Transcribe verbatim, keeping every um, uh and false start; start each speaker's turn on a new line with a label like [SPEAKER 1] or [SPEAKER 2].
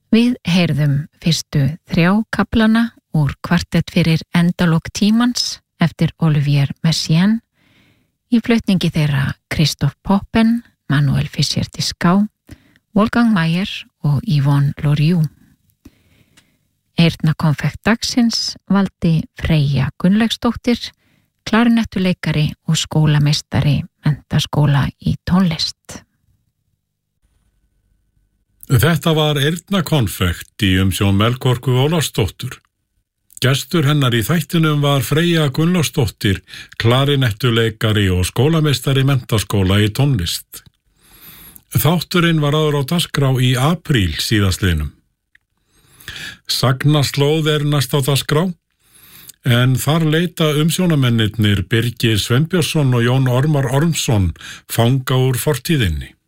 [SPEAKER 1] Við heyrðum fyrstu þrjá kaplana úr kvartett fyrir endalok tímans eftir Olivier Messiaen í flutningi þeirra Christoph Poppen, Manuel Fischer-Dieskau, Wolfgang Mayer og Yvonne Loriot. Eyrnakonfekt dagsins valdi Freyja Gunnlaugsdóttir, klarinettuleikari og skólameistari menntaskóla í tónlist.
[SPEAKER 2] Þetta var eyrnakonfekt í umsjón Melkorku Ólafsdóttur. Gestur hennar í þættinum var Freyja Gunnlaugsdóttir, klarinettuleikari og skólameistari menntaskóla í tónlist. Þátturinn var áður á dagskrá í apríl síðastliðnum. Sagnaslóð er næst á dagskrá, en þar leita umsjónamennirnir Birgir Sveinbjörnsson og Jón Ormar Ormsson fanga úr fortíðinni.